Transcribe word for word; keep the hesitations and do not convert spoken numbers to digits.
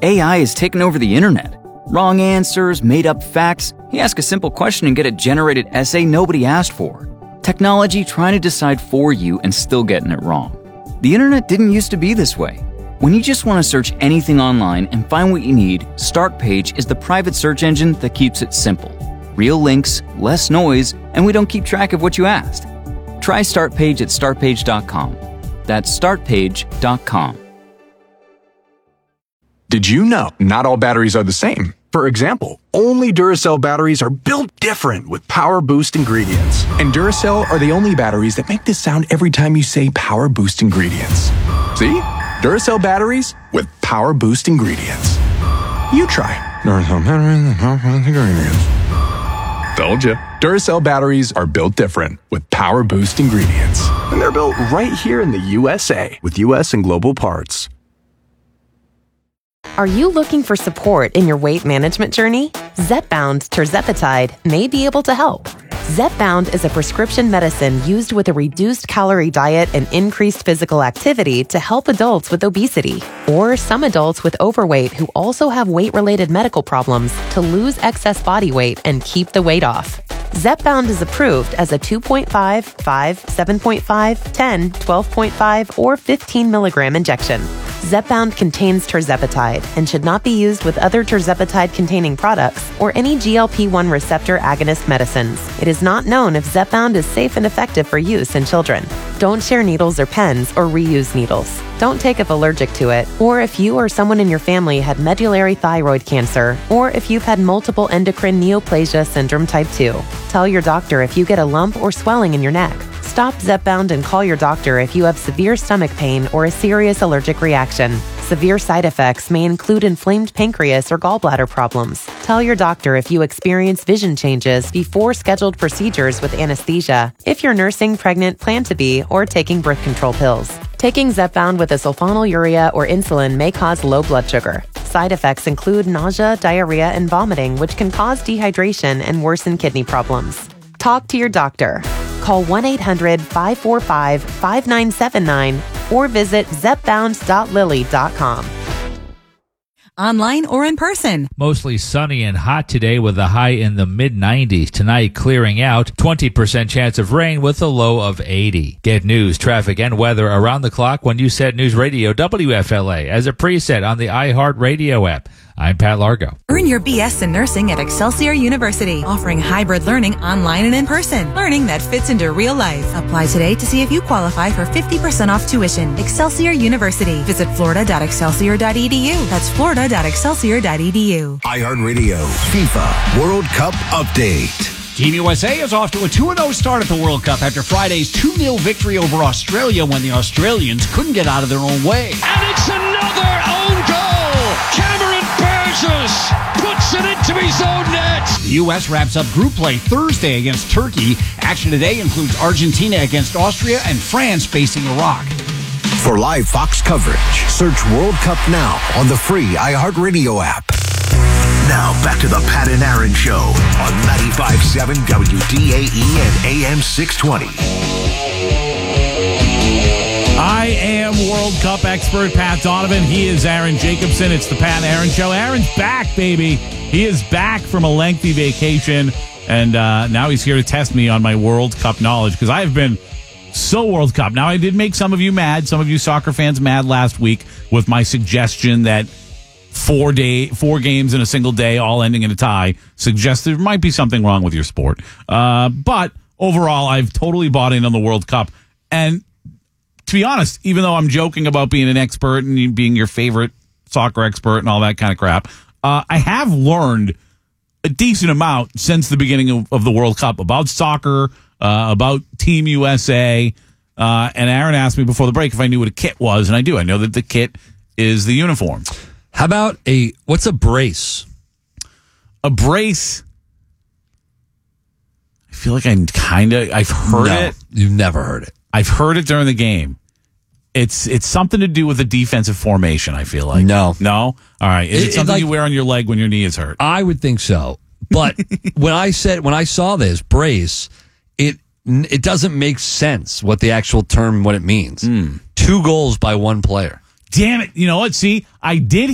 A I has taken over the internet. Wrong answers, made-up facts. You ask a simple question and get a generated essay nobody asked for. Technology trying to decide for you and still getting it wrong. The internet didn't used to be this way. When you just want to search anything online and find what you need, Startpage is the private search engine that keeps it simple. Real links, less noise, and we don't keep track of what you asked. Try Startpage at startpage dot com. That's startpage dot com. Did you know not all batteries are the same? For example, only Duracell batteries are built different with Power Boost ingredients. And Duracell are the only batteries that make this sound every time you say Power Boost ingredients. See? Duracell batteries with Power Boost ingredients. You try. Duracell batteries with Power Boost ingredients. Told you. Duracell batteries are built different with Power Boost ingredients. And they're built right here in the U S A with U S and global parts. Are you looking for support in your weight management journey? Zepbound tirzepatide may be able to help. Zepbound is a prescription medicine used with a reduced calorie diet and increased physical activity to help adults with obesity, or some adults with overweight who also have weight-related medical problems to lose excess body weight and keep the weight off. Zepbound is approved as a two point five, five, seven point five, ten, twelve point five, or fifteen milligram injection. Zepbound contains tirzepatide and should not be used with other tirzepatide-containing products or any G L P one receptor agonist medicines. It is not known if Zepbound is safe and effective for use in children. Don't share needles or pens or reuse needles. Don't take if allergic to it, or if you or someone in your family had medullary thyroid cancer, or if you've had multiple endocrine neoplasia syndrome type two. Tell your doctor if you get a lump or swelling in your neck. Stop Zepbound and call your doctor if you have severe stomach pain or a serious allergic reaction. Severe side effects may include inflamed pancreas or gallbladder problems. Tell your doctor if you experience vision changes before scheduled procedures with anesthesia, if you're nursing, pregnant, plan to be, or taking birth control pills. Taking Zepbound with a sulfonylurea or insulin may cause low blood sugar. Side effects include nausea, diarrhea, and vomiting, which can cause dehydration and worsen kidney problems. Talk to your doctor. Call one eight hundred, five four five, five nine seven nine or visit zepbound dot lilly dot com. Online or in person. Mostly sunny and hot today with a high in the mid nineties. Tonight clearing out. twenty percent chance of rain with a low of eighty. Get news, traffic, and weather around the clock when you set News Radio W F L A as a preset on the iHeartRadio app. I'm Pat Largo. Earn your B S in nursing at Excelsior University, offering hybrid learning online and in person. Learning that fits into real life. Apply today to see if you qualify for fifty percent off tuition. Excelsior University. Visit florida dot excelsior dot e d u. That's florida dot excelsior dot e d u. iHeartRadio FIFA World Cup Update. Team U S A is off to a two and oh start at the World Cup after Friday's two nil victory over Australia when the Australians couldn't get out of their own way. And it's another own goal! Cameron Burgess puts it into his own net! The U S wraps up group play Thursday against Turkey. Action today includes Argentina against Austria and France facing Iraq. For live Fox coverage, search World Cup now on the free iHeartRadio app. Now back to the Pat and Aaron Show on ninety-five point seven W D A E and A M six twenty. I am World Cup expert Pat Donovan. He is Aaron Jacobson. It's the Pat and Aaron Show. Aaron's back, baby. He is back from a lengthy vacation, and uh, now he's here to test me on my World Cup knowledge because I have been so World Cup. Now, I did make some of you mad, some of you soccer fans mad last week with my suggestion that four day, four games in a single day, all ending in a tie, suggests there might be something wrong with your sport. Uh, but overall, I've totally bought in on the World Cup. And to be honest, even though I'm joking about being an expert and being your favorite soccer expert and all that kind of crap, uh, I have learned a decent amount since the beginning of, of the World Cup about soccer, uh, about Team U S A. Uh, and Aaron asked me before the break if I knew what a kit was, and I do. I know that the kit is the uniform. How about a, what's a brace? A brace, I feel like I kind of, I've heard no, it. You've never heard it. I've heard it during the game. It's it's something to do with a defensive formation, I feel like. No. No? All right. Is it, it something like, you wear on your leg when your knee is hurt? I would think so. But when I said, when I saw this, brace, it it doesn't make sense what the actual term, what it means. Mm. Two goals by one player. Damn it. You know what? See, I did